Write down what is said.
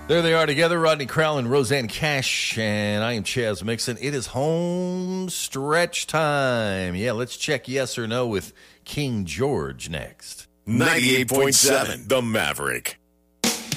There they are together, Rodney Crowell and Roseanne Cash, and I am Chaz Mixon. It is home stretch time. Yeah, let's check yes or no with King George next. 98.7 The Maverick.